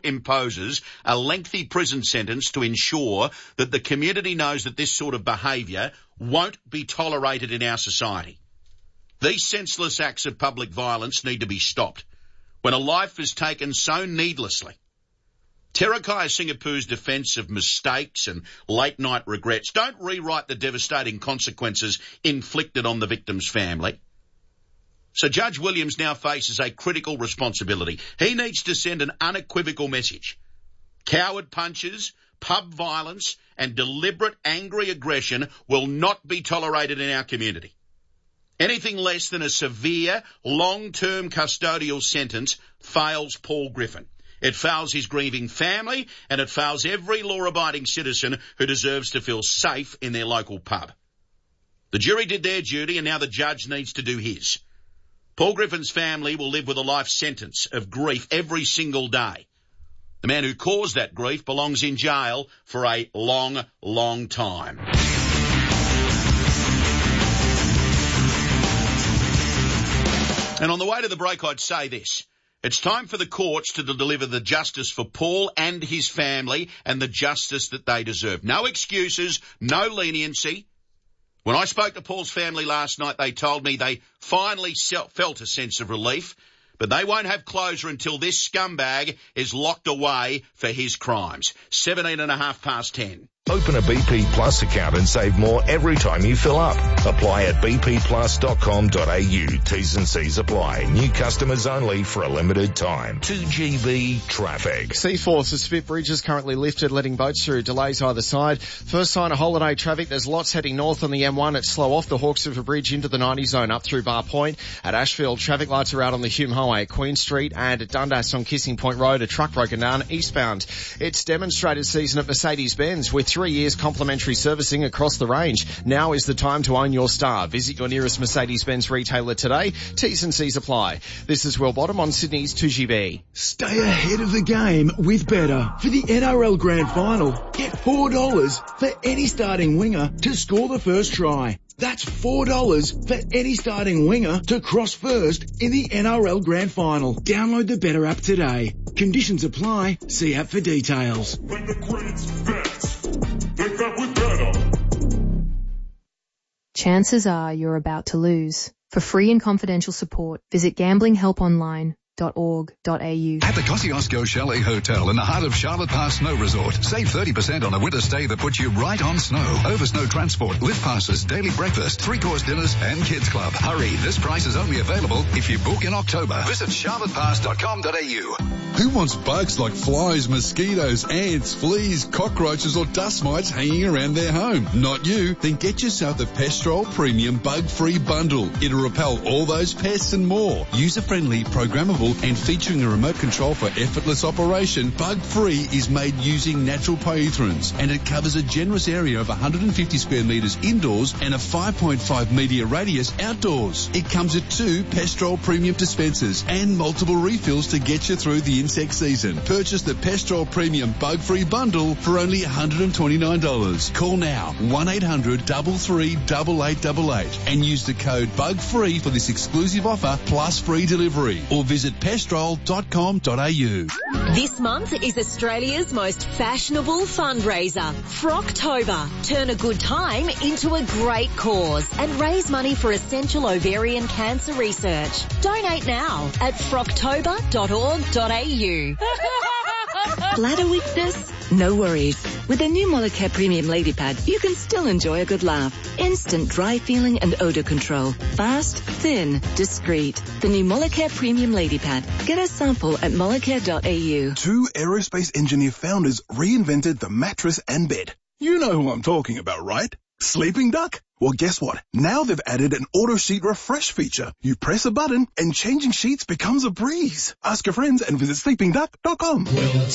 imposes a lengthy prison sentence to ensure that the community knows that this sort of behaviour won't be tolerated in our society. These senseless acts of public violence need to be stopped when a life is taken so needlessly. Terakaya Singapu's defence of mistakes and late-night regrets don't rewrite the devastating consequences inflicted on the victim's family. So Judge Williams now faces a critical responsibility. He needs to send an unequivocal message. Coward punches, pub violence and deliberate angry aggression will not be tolerated in our community. Anything less than a severe, long-term custodial sentence fails Paul Griffin. It fails his grieving family, and it fails every law-abiding citizen who deserves to feel safe in their local pub. The jury did their duty, and now the judge needs to do his. Paul Griffin's family will live with a life sentence of grief every single day. The man who caused that grief belongs in jail for a long, long time. And on the way to the break, I'd say this. It's time for the courts to deliver the justice for Paul and his family and the justice that they deserve. No excuses, no leniency. When I spoke to Paul's family last night, they told me they finally felt a sense of relief, but they won't have closure until this scumbag is locked away for his crimes. 10:17. Open a BP Plus account and save more every time you fill up. Apply at bpplus.com.au. T's and C's apply. New customers only for a limited time. 2GB traffic. Seaforth's Spit Bridge is currently lifted, letting boats through. Delays either side. First sign of holiday traffic. There's lots heading north on the M1. It's slow off the Hawkes River Bridge into the 90 zone up through Bar Point. At Ashfield, traffic lights are out on the Hume Highway at Queen Street, and at Dundas on Kissing Point Road, a truck broken down eastbound. It's demonstrator season at Mercedes-Benz with 3 years complimentary servicing across the range. Now is the time to own your star. Visit your nearest Mercedes-Benz retailer today. T's and C's apply. This is Will Bottom on Sydney's 2GB. Stay ahead of the game with Betr. For the NRL Grand Final, get $4 for any starting winger to score the first try. That's $4 for any starting winger to cross first in the NRL Grand Final. Download the Betr app today. Conditions apply. See app for details. When the greats bet, they bet with Betr. Chances are you're about to lose. For free and confidential support, visit gamblinghelponline.org.au. At the Kosciuszko Chalet Hotel in the heart of Charlotte Pass Snow Resort, save 30% on a winter stay that puts you right on snow. Over snow transport, lift passes, daily breakfast, 3-course dinners, and kids club. Hurry, this price is only available if you book in October. Visit charlottepass.com.au. Who wants bugs like flies, mosquitoes, ants, fleas, cockroaches, or dust mites hanging around their home? Not you. Then get yourself the Pestrol Premium Bug-Free Bundle. It'll repel all those pests and more. User-friendly, programmable, and featuring a remote control for effortless operation, Bug-Free is made using natural pyrethrins, and it covers a generous area of 150 square metres indoors and a 5.5 metre radius outdoors. It comes with 2 Pestrol Premium dispensers and multiple refills to get you through the insect season. Purchase the Pestrol Premium Bug-Free Bundle for only $129. Call now 1-800-338888 and use the code BUGFREE for this exclusive offer plus free delivery, or visit pestrol.com.au. This month is Australia's most fashionable fundraiser, Frocktober. Turn a good time into a great cause and raise money for essential ovarian cancer research. Donate now at frocktober.org.au. Bladder weakness? No worries. With the new Molicare Premium Lady Pad, you can still enjoy a good laugh. Instant dry feeling and odor control. Fast, thin, discreet. The new Molicare Premium Lady Pad. Get a sample at molicare.au. 2 aerospace engineer founders reinvented the mattress and bed. You know who I'm talking about, right? Sleeping Duck? Well, guess what? Now they've added an auto sheet refresh feature. You press a button and changing sheets becomes a breeze. Ask your friends and visit sleepingduck.com. Well,